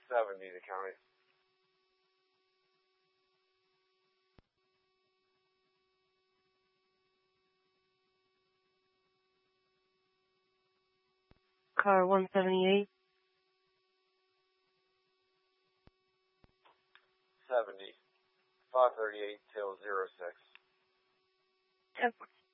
70 to county. Car 178. 70. 538 till 06. 10